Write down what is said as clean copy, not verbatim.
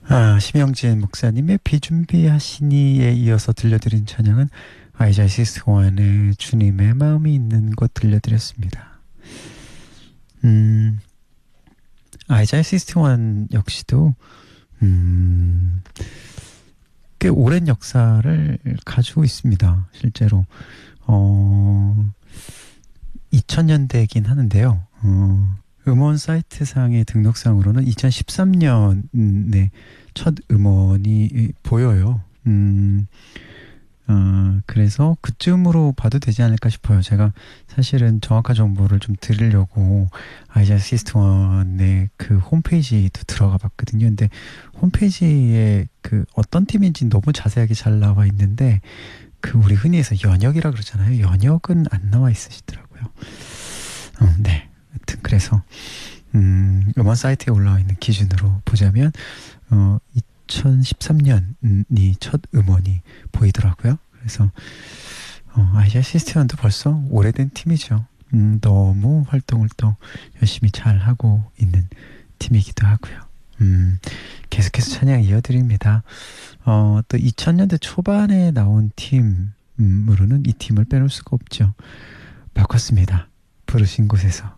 심영진 목사님의 비준비하시니에 이어서 들려드린 찬양은 아이자이 시스원의 주님의 마음이 있는 곳 들려드렸습니다. 아이자이 시스원 역시도 꽤 오랜 역사를 가지고 있습니다. 실제로 2000년대이긴 하는데요. 음원 사이트상의 등록상으로는 2013년에 첫 음원이 보여요. 그래서 그쯤으로 봐도 되지 않을까 싶어요. 제가 사실은 정확한 정보를 좀 드리려고 아이자 시스템원의 그 홈페이지도 들어가 봤거든요. 근데 홈페이지에 그 어떤 팀인지 너무 자세하게 잘 나와 있는데 그 우리 흔히 해서 연역이라 그러잖아요. 연역은 안 나와 있으시더라고요. 네. 하여튼 그래서 음원 사이트에 올라와 있는 기준으로 보자면 2013년이 첫 음원이 보이더라고요. 그래서 아이자 시스템도 벌써 오래된 팀이죠. 너무 활동을 또 열심히 잘 하고 있는 팀이기도 하고요. 계속해서 찬양 이어드립니다. 또 2000년대 초반에 나온 팀으로는 이 팀을 빼놓을 수가 없죠. 바꿨습니다. 부르신 곳에서.